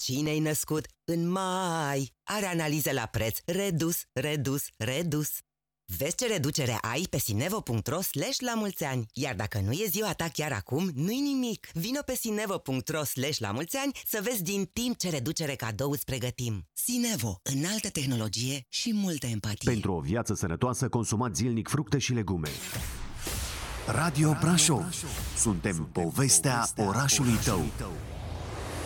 Cine-i născut în mai are analize la preț redus, redus, redus. Vezi ce reducere ai pe sinevo.ro/lamulțeani. Iar dacă nu e ziua ta chiar acum, nu-i nimic. Vino pe sinevo.ro/lamulțeani să vezi din timp ce reducere cadou îți pregătim. Sinevo, înaltă tehnologie și multă empatie. Pentru o viață sănătoasă, consumați zilnic fructe și legume. Radio Brașov. Suntem povestea orașului tău.